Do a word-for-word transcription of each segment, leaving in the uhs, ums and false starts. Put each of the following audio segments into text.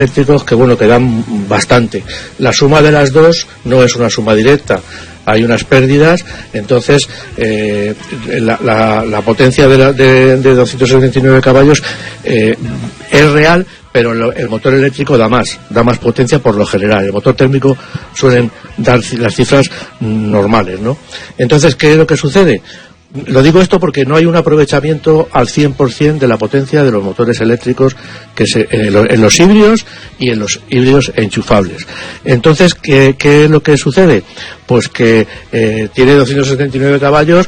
eléctricos que bueno que dan bastante. La suma de las dos no es una suma directa, hay unas pérdidas, entonces eh, la, la, la potencia de, la, de, de doscientos setenta y nueve caballos eh, es real, pero lo, el motor eléctrico da más, da más potencia por lo general. El motor térmico suelen dar las cifras normales, ¿no? Entonces, ¿qué es lo que sucede? Lo digo esto porque no hay un aprovechamiento al cien por ciento de la potencia de los motores eléctricos que se, en, lo, en los híbridos y en los híbridos enchufables. Entonces, ¿qué, qué es lo que sucede? Pues que eh, tiene doscientos setenta y nueve caballos.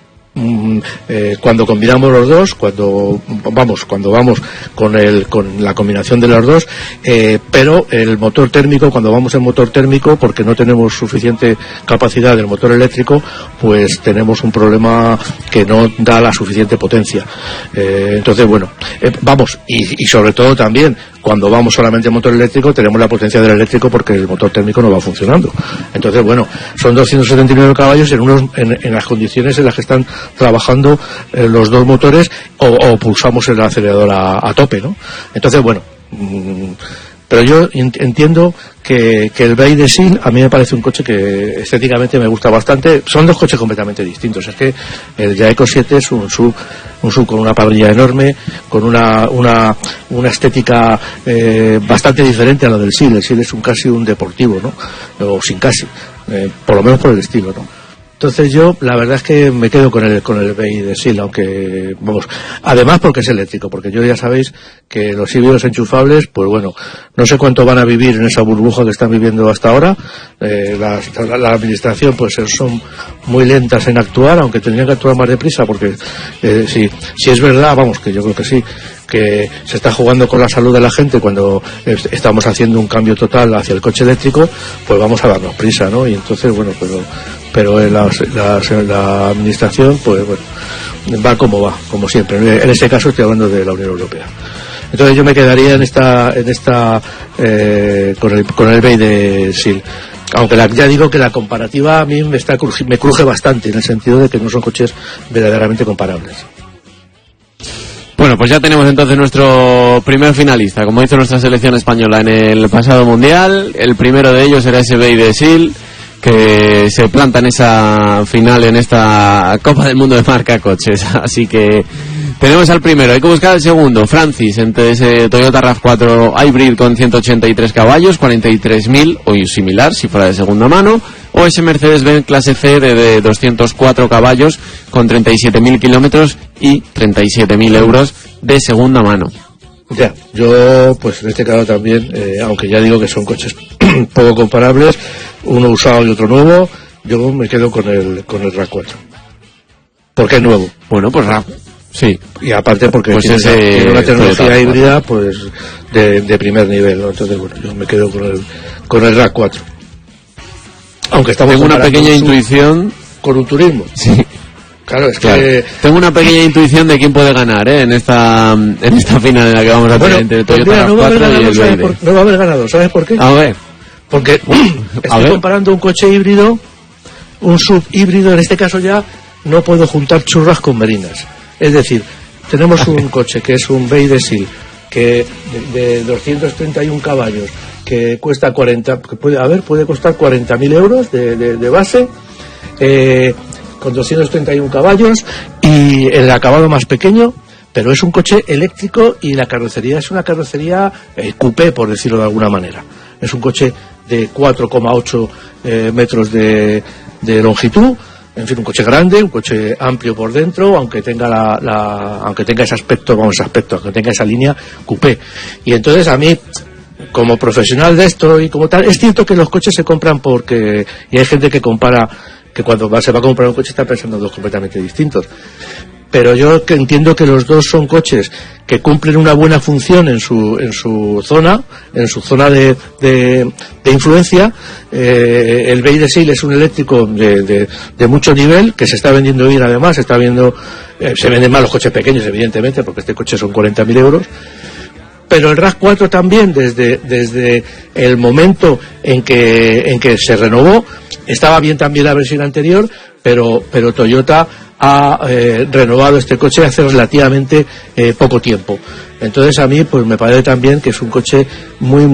Mm, eh, cuando combinamos los dos, cuando vamos, cuando vamos con el con la combinación de los dos, eh, pero el motor térmico, cuando vamos en motor térmico, porque no tenemos suficiente capacidad del motor eléctrico, pues tenemos un problema que no da la suficiente potencia. Eh, entonces, bueno, eh, vamos, y, y sobre todo también, cuando vamos solamente en motor eléctrico, tenemos la potencia del eléctrico porque el motor térmico no va funcionando. Entonces, bueno, son doscientos setenta y nueve caballos en unos en, en las condiciones en las que están trabajando eh, los dos motores, o, o pulsamos el acelerador a, a tope, ¿no? Entonces, bueno, mmm, pero yo entiendo que, que el Bay de Sil a mí me parece un coche que estéticamente me gusta bastante. Son dos coches completamente distintos. Es que el Jaeco siete es un sub, un sub con una parrilla enorme, con una una, una estética eh, bastante diferente a la del Sil. El Sil es un casi un deportivo, ¿no? O sin casi, eh, por lo menos por el estilo, ¿no? Entonces yo, la verdad es que me quedo con el con el Bay de Sil, aunque, vamos, además porque es eléctrico, porque yo ya sabéis que los híbridos enchufables, pues bueno, no sé cuánto van a vivir en esa burbuja que están viviendo hasta ahora. Eh, la, la, la administración, pues son muy lentas en actuar, aunque tendrían que actuar más deprisa, porque eh, si, si es verdad, vamos, que yo creo que sí, que se está jugando con la salud de la gente cuando estamos haciendo un cambio total hacia el coche eléctrico, pues vamos a darnos prisa, ¿no? Y entonces, bueno, pero pero en la, la, la administración, pues bueno, va como va, como siempre. En este caso estoy hablando de la Unión Europea. Entonces yo me quedaría en esta en esta eh, con el con el Bay de Sil. Aunque la, ya digo que la comparativa a mí me está me cruje bastante, en el sentido de que no son coches verdaderamente comparables. Bueno, pues ya tenemos entonces nuestro primer finalista, como hizo nuestra selección española en el pasado Mundial. El primero de ellos era ese Bay de Sil, que se planta en esa final, en esta Copa del Mundo de marca coches. Así que tenemos al primero, hay que buscar el segundo, Francis, entre ese Toyota RAV cuatro Hybrid con ciento ochenta y tres caballos, cuarenta y tres mil, o similar si fuera de segunda mano, o ese Mercedes-Benz clase C de, de doscientos cuatro caballos con treinta y siete mil kilómetros y treinta y siete mil euros de segunda mano. Ya, yo pues en este caso también, eh, aunque ya digo que son coches poco comparables, uno usado y otro nuevo, yo me quedo con el con el RAV cuatro. Porque es nuevo. Bueno, pues RAV, sí. Y aparte porque pues tiene, ese, tiene una tecnología Toyota, híbrida, pues de, de primer nivel, ¿no? Entonces, bueno, yo me quedo con el con el RAV cuatro. Aunque estamos Tengo una pequeña un, intuición con un turismo. Sí. Claro, es claro. que tengo una pequeña intuición de quién puede ganar, ¿eh? en esta en esta final en la que vamos a bueno, tener entre el pues Toyota mira, no RAV cuatro y el ganado, por, no va a haber ganado, ¿sabes por qué? A ver. Porque estoy a ver. comparando un coche híbrido, un sub híbrido, en este caso ya no puedo juntar churras con merinas. Es decir, tenemos un coche que es un Bay de Sil, que de, de doscientos treinta y uno caballos, que cuesta cuarenta, que puede, a ver, puede costar cuarenta mil euros de, de, de base, eh, con doscientos treinta y uno caballos y el acabado más pequeño, pero es un coche eléctrico y la carrocería es una carrocería eh, coupé, por decirlo de alguna manera. Es un coche de cuatro coma ocho eh, metros de, de longitud, en fin, un coche grande, un coche amplio por dentro, aunque tenga la, la aunque tenga ese aspecto, vamos, ese aspecto, aunque tenga esa línea coupé. Y entonces a mí, como profesional de esto y como tal, es cierto que los coches se compran porque, y hay gente que compara, que cuando va, se va a comprar un coche está pensando en dos completamente distintos. Pero yo que entiendo que los dos son coches que cumplen una buena función en su en su zona, en su zona de, de, de influencia. Eh, el Bay de Sil es un eléctrico de, de, de mucho nivel, que se está vendiendo bien además, se está viendo, eh, se venden más los coches pequeños evidentemente, porque este coche son cuarenta mil euros. Pero el RAV cuatro también, desde desde el momento en que en que se renovó, estaba bien también la versión anterior, pero pero Toyota ha eh, renovado este coche hace relativamente eh, poco tiempo. Entonces a mí pues me parece también que es un coche muy